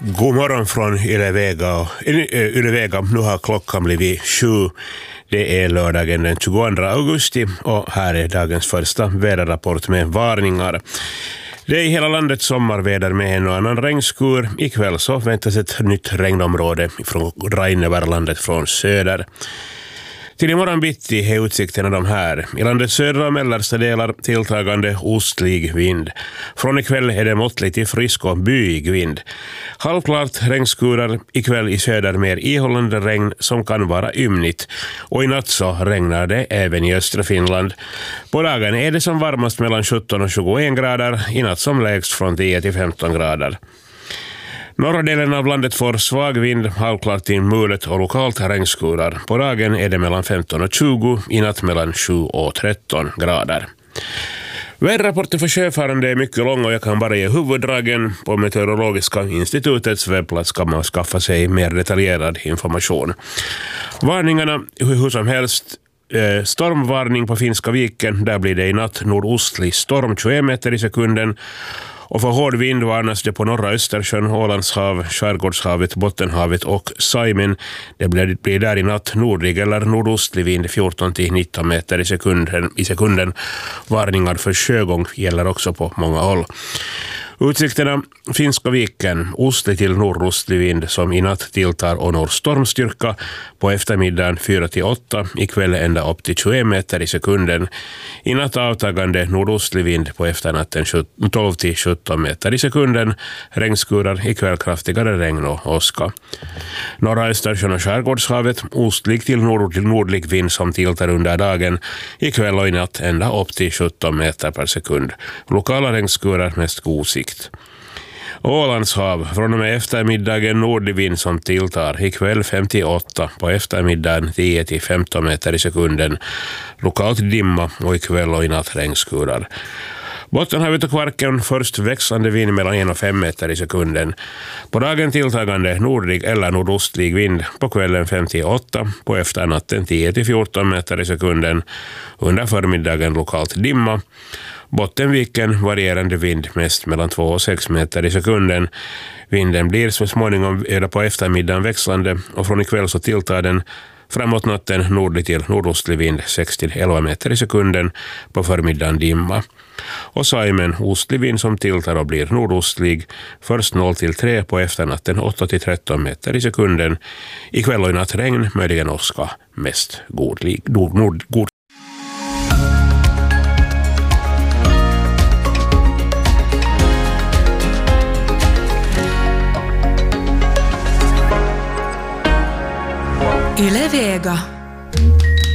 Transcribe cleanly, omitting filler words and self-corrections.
God morgon från Ylevega. Nu har klockan blivit 7. Det är lördagen den 22 augusti och här är dagens första väderrapport med varningar. Det är i hela landet sommarväder med en och annan regnskur. Ikväll så väntas ett nytt regnområde dra över landet från söder. Till imorgon bitti är utsikterna de här. I landets södra och mellersta delar tilltagande ostlig vind. Från ikväll är det måttligt till frisk och byig vind. Halvklart regnskurar, ikväll i söder mer ihållande regn som kan vara ymnigt. Och i natt så regnar det även i östra Finland. På dagen är det som varmast mellan 17 och 21 grader, i natt som lägst från 10 till 15 grader. Norra delen av landet får svag vind, halvklart till mulet och lokalt regnskurar. På dagen är det mellan 15 och 20, i natt mellan 7 och 13 grader. Väderrapporten för sjöfarande är mycket lång och jag kan bara ge huvuddragen. På Meteorologiska institutets webbplats kan man skaffa sig mer detaljerad information. Varningarna hur som helst. Stormvarning på Finska viken, där blir det i natt nordostlig storm 21 meter i sekunden. Och för hård vind varnas det på norra Östersjön, Ålandshav, Skärgårdshavet, Bottenhavet och Saimen. Det blir där i natt nordlig eller nordostlig vind 14-19 meter i sekunden. Varningar för sjögång gäller också på många håll. Utsikterna: Finska viken, ostlig till nordostlig vind som i natt tilltar och når stormstyrka. På eftermiddagen 4-8, ikväll ända upp till 21 meter i sekunden. I natt avtagande nordostlig vind, på efternatten 12-17 meter i sekunden. Regnskurar, ikväll kraftigare regn och åska. Norra Östersjön och Skärgårdshavet, ostlig till nordlig vind som tilltar under dagen. Ikväll och i natt ända upp till 17 meter per sekund. Lokala regnskurar, mest god sikt. Ålandshav, från och med eftermiddagen nordlig vind som tilltar, ikväll 58, på eftermiddagen 10-15 meter i sekunden. Lokalt dimma och ikväll och i natt regnskurar. Bottenhavet och Kvarken, först växande vind mellan 1 och 5 meter i sekunden. På dagen tilltagande nordlig eller nordostlig vind, på kvällen 58, på efternatten 10-14 meter i sekunden. Under förmiddagen lokalt dimma. Bottenviken varierande vind, mest mellan 2 och 6 meter i sekunden. Vinden blir så småningom på eftermiddagen växlande och från ikväll så tilltar den framåt natten nordlig till nordostlig vind 6-11 meter i sekunden, på förmiddagen dimma. Och Saimen, ostlig vind som tilltar och blir nordostlig, först 0-3, på efternatten 8-13 meter i sekunden. Ikväll och i natt regn, möjligen åska, mest god. Yle Vega.